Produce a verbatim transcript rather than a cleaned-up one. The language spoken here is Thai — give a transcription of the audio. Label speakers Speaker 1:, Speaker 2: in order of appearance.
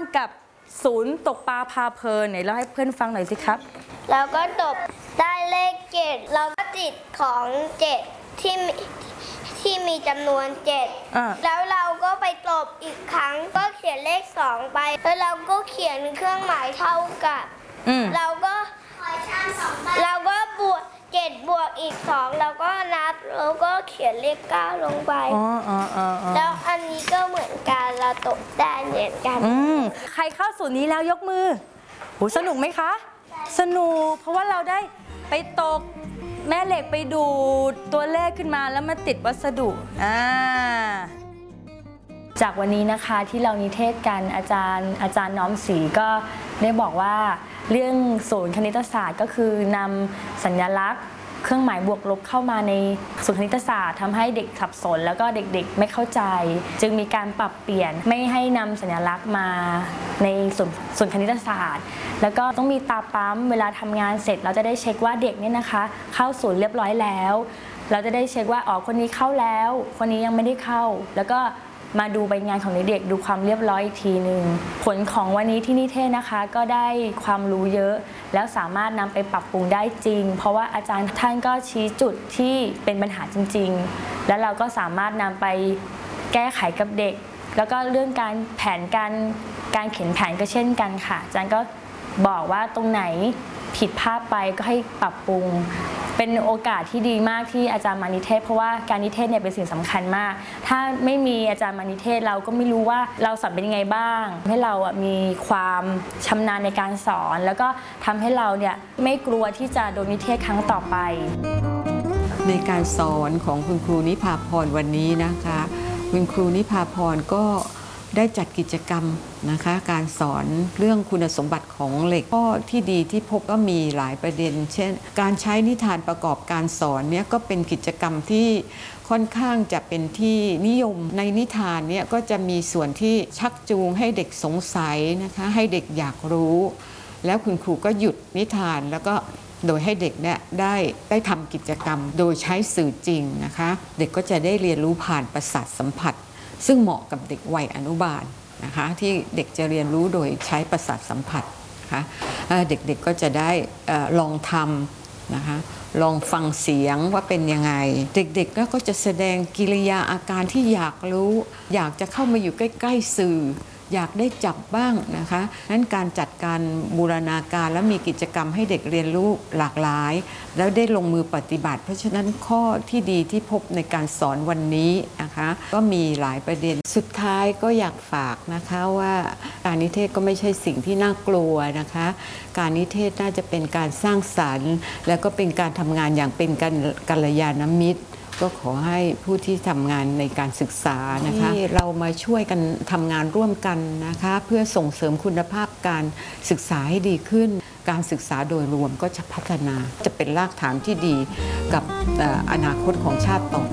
Speaker 1: กับศูนย์ตกปลาพาเพลินไหนเล่าให้เพื่อนฟังหน่อยสิครับ
Speaker 2: เราก็ตบได้เลขเจ็ดเราก็ติดของเจ็ดที่ที่มีจำนวนเจ็ดแล้วเราก็ไปตบอีกครั้งก็เขียนเลขสองไปแล้วเราก็เขียนเครื่องหมายเท่ากับเราก็เราก็บวกเจ็ดบวกอีกสองเราก็นับแล้วก็เขียนเลขเก้าลงไปแล้วอันนี้ก็เหมือนกันเราตบได้เหมือนกัน
Speaker 1: ใครเข้าสูตรนี้แล้วยกมือโหสนุกไหมคะสนุกเพราะว่าเราได้ไปตกแม่เหล็กไปดูตัวเลขขึ้นมาแล้วมาติดวัสดุอ่าจากวันนี้นะคะที่เรานิเทศกันอาจารย์อาจารย์น้อมศรีก็ได้บอกว่าเรื่องศูนย์คณิตศาสตร์ก็คือนำสัญลักษณ์เครื่องหมายบวกลบเข้ามาในศูนย์คณิตศาสตร์ทำให้เด็กสับสนแล้วก็เด็กๆไม่เข้าใจจึงมีการปรับเปลี่ยนไม่ให้นำสัญลักษณ์มาในศูนย์ศูนย์คณิตศาสตร์แล้วก็ต้องมีตาปั๊มเวลาทำงานเสร็จเราจะได้เช็คว่าเด็กเนี่ยนะคะเข้าศูนย์เรียบร้อยแล้วเราจะได้เช็คว่าอ๋อคนนี้เข้าแล้วคนนี้ยังไม่ได้เข้าแล้วก็มาดูใบงานของเด็กๆดูความเรียบร้อยอีกทีหนึ่งผลของวันนี้ที่นิเทศนะคะก็ได้ความรู้เยอะแล้วสามารถนำไปปรับปรุงได้จริงเพราะว่าอาจารย์ท่านก็ชี้จุดที่เป็นปัญหาจริงๆแล้วเราก็สามารถนำไปแก้ไขกับเด็กแล้วก็เรื่องการแผนการการเขียนแผนก็เช่นกันค่ะอาจารย์ก็บอกว่าตรงไหนผิดพลาดไปก็ให้ปรับปรุงเป็นโอกาสที่ดีมากที่อาจารย์มานิเทศเพราะว่าการนิเทศเนี่ยเป็นสิ่งสำคัญมากถ้าไม่มีอาจารย์มานิเทศเราก็ไม่รู้ว่าเราสอนเป็นยังไงบ้างให้เรามีความชำนาญในการสอนแล้วก็ทำให้เราเนี่ยไม่กลัวที่จะโดนนิเทศครั้งต่อไป
Speaker 3: ในการสอนของคุณครูนิพาพรวันนี้นะคะคุณครูนิพาพรก็ได้จัดกิจกรรมนะคะการสอนเรื่องคุณสมบัติของเหล็กข้อที่ดีที่พบก็มีหลายประเด็นเช่นการใช้นิทานประกอบการสอนเนี่ยก็เป็นกิจกรรมที่ค่อนข้างจะเป็นที่นิยมในนิทานเนี่ยก็จะมีส่วนที่ชักจูงให้เด็กสงสัยนะคะให้เด็กอยากรู้แล้วคุณครูก็หยุดนิทานแล้วก็โดยให้เด็กเนี่ยได้ได้ทำกิจกรรมโดยใช้สื่อจริงนะคะเด็กก็จะได้เรียนรู้ผ่านประสาทสัมผัสซึ่งเหมาะกับเด็กวัยอนุบาลนะคะที่เด็กจะเรียนรู้โดยใช้ประสาทสัมผัสนะคะเด็กๆก็จะได้ลองทำนะคะลองฟังเสียงว่าเป็นยังไงเด็กๆก็จะแสดงกิริยาอาการที่อยากรู้อยากจะเข้ามาอยู่ใกล้ๆสื่ออยากได้จับบ้างนะคะนั้นการจัดการบูรณาการและมีกิจกรรมให้เด็กเรียนรู้หลากหลายแล้วได้ลงมือปฏิบัติเพราะฉะนั้นข้อที่ดีที่พบในการสอนวันนี้นะคะก็มีหลายประเด็นสุดท้ายก็อยากฝากนะคะว่าการนิเทศก็ไม่ใช่สิ่งที่น่ากลัวนะคะการนิเทศน่าจะเป็นการสร้างสรรค์แล้วก็เป็นการทำงานอย่างเป็นกัลยาณมิตรก็ขอให้ผู้ที่ทำงานในการศึกษานะคะที่เรามาช่วยกันทำงานร่วมกันนะคะเพื่อส่งเสริมคุณภาพการศึกษาให้ดีขึ้นการศึกษาโดยรวมก็จะพัฒนาจะเป็นรากฐานที่ดีกับอนาคตของชาติต่อ